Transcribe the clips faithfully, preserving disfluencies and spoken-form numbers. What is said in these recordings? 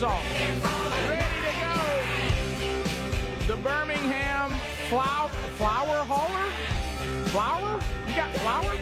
salt. Ready to go. The Birmingham flour, flour hauler? Flour? You got flour?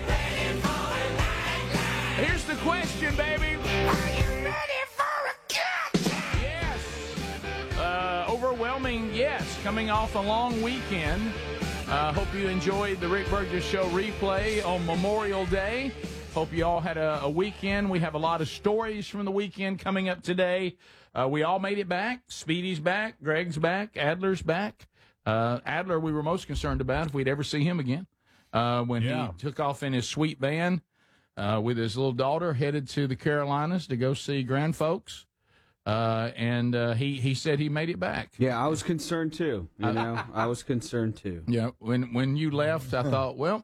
Here's the question, baby. Are you ready for a cut? Yes. Uh, overwhelming yes. Coming off a long weekend. I uh, hope you enjoyed the Rick Burgess Show replay on Memorial Day. Hope you all had a, a weekend. We have a lot of stories from the weekend coming up today. Uh, we all made it back. Speedy's back. Greg's back. Adler's back. Uh, Adler, we were most concerned about if we'd ever see him again. Uh, when yeah. he took off in his sweet van uh, with his little daughter, headed to the Carolinas to go see grand folks. Uh, and uh, he, he said he made it back. Yeah, I was concerned too. You know, I was concerned too. Yeah, when when you left, I thought, well,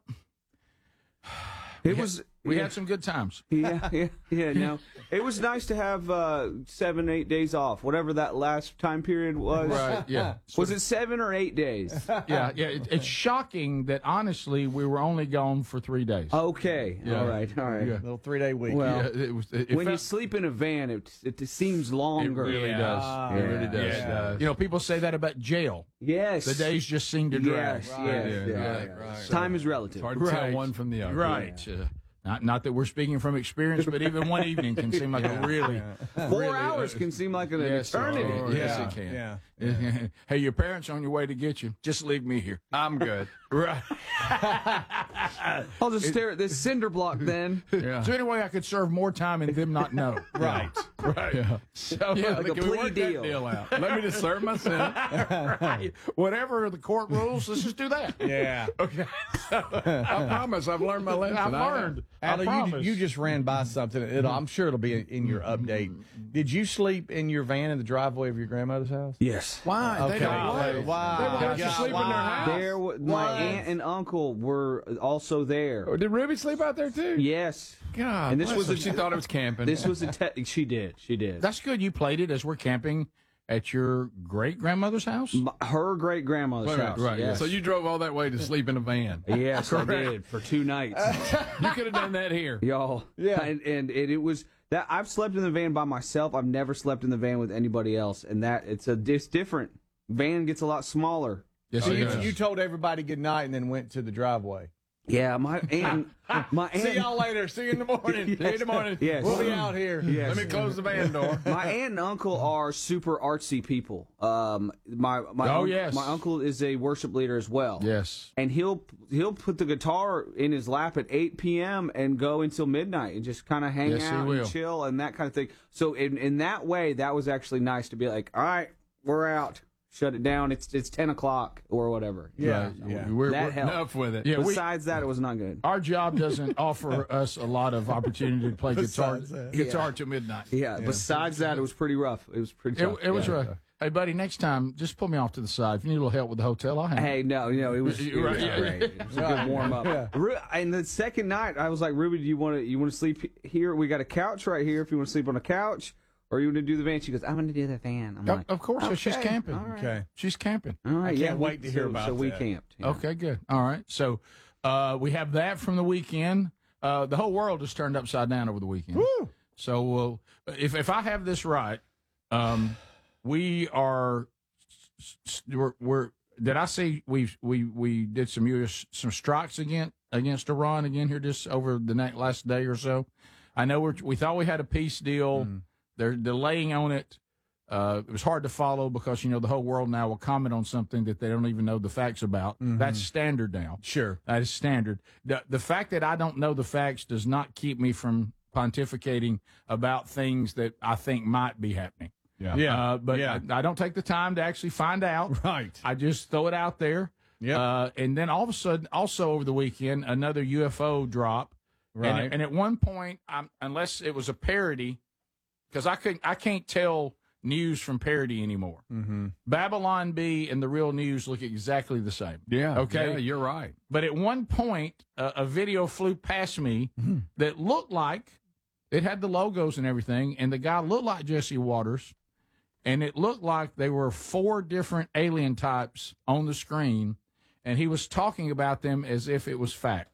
it was. We yeah. had some good times. Yeah, yeah, yeah. No, it was nice to have uh, seven, eight days off, whatever that last time period was. Right. Yeah. Was it seven or eight days? Yeah, yeah. It, it's shocking that honestly we were only gone for three days. Okay. Yeah. All right. All right. Yeah. Little three day week. Well, yeah, it was, it, it when felt, you sleep in a van, it it seems longer. It really Yeah. does. Yeah. It really does. Yeah. It does. You know, people say that about jail. Yes. The days just seem to drag. Yes. Right. Yes. Yeah, yeah, right, yeah. right. So, time is relative. It's hard to Right. tell one from the other. Right. Yeah. Uh, not not that we're speaking from experience, but even one evening can seem like a really Four really, hours uh, can seem like an yes, eternity. oh, Yeah. yes, it can. Yeah. Hey, your parents on your way to get you. Just leave me here. I'm good. Right. I'll just stare at this cinder block then. Yeah. So anyway, I could serve more time and them not know. Right. Right. Yeah. So Yeah, Like a can we plea work deal. that deal out? Let me just serve myself. right. Whatever the court rules, let's just do that. Yeah. Okay. I promise I've learned my lesson. I've I- learned. I Adler, you, promise. you just ran by something. It'll, I'm sure it'll be in, in your update. Did you sleep in your van in the driveway of your grandmother's house? Yes. Why? Okay. They don't play. Wow. They won't let you God, sleep in their wow. house. There, w- my What? aunt and uncle were also there. Oh, did Ruby sleep out there too? Yes. God. And this bless was her. a- she thought it was camping. This was a te- she did. She did. That's good. You played it as we're camping at your great grandmother's house. M- her great grandmother's Wait a minute, house. right, Yes. So you drove all that way to sleep in a van. Yes, I did for two nights, You could have done that here. y'all. Yeah. And, and and it was that I've slept in the van by myself. I've never slept in the van with anybody else, and that it's a it's different. Van gets a lot smaller. Yes, So it you, does. you told everybody good night and then went to the driveway. Yeah, my aunt, my aunt. See y'all later. See you in the morning. See you in the morning. Yes. We'll be out here. Yes. Let me close the van door. My aunt and uncle are super artsy people. Um, my my Oh, un- yes. my uncle is a worship leader as well. Yes. And he'll he'll put the guitar in his lap at eight p.m. and go until midnight and just kind of hang Yes, he out will. and chill and that kind of thing. So in in that way, that was actually nice to be like, all right, we're out. Shut it down. It's it's ten o'clock or whatever. Yeah. Right. Yeah. We're, That we're- helped. Enough with it. yeah, we, Besides that, it was not good. our job doesn't offer us a lot of opportunity to play guitar Besides that. guitar till midnight. Yeah. Besides that, it was pretty rough. It was pretty It, tough. it was Yeah. rough. Hey, buddy, next time, just pull me off to the side. If you need a little help with the hotel, I'll have Hey, no, you know, it was, it was Right, yeah. great. It was a good warm up. Ru- And the second night, I was like, Ruby, do you want to you want to sleep here? We got a couch right here. If you want to sleep on a couch, or you want to do the van? She goes, I'm going to do the van. I'm Of, like, of course, so she's okay, camping. all right. Okay. She's camping. all right, I yeah, can't we- wait to hear so, about So we that. camped. yeah. Okay, good. All right. So uh, we have that from the weekend. Uh, the whole world is turned upside down over the weekend. Woo! So uh, if if I have this right, um, we are we're, we're did I see we we we did some U S some strikes again against Iran again here just over the next last day or so. I know we we thought we had a peace deal. Mm. They're delaying on it. Uh, it was hard to follow because you know the whole world now will comment on something that they don't even know the facts about. Mhm. That's standard now. Sure. That is standard. The, the fact that I don't know the facts does not keep me from pontificating about things that I think might be happening. Yeah. Yeah. Uh, but Yeah. I, I don't take the time to actually find out. Right. I just throw it out there. Yep. Uh, and then all of a sudden, also over the weekend, another U F O drop. Right. And, and at one point, I'm, unless it was a parody, because I couldn't, I can't tell news from parody anymore. Mm-hmm. Babylon B and the real news look exactly the same. Yeah. Okay. Yeah, you're right. But at one point, uh, a video flew past me Mm-hmm. that looked like it had the logos and everything, and the guy looked like Jesse Waters, and it looked like there were four different alien types on the screen, and he was talking about them as if it was fact.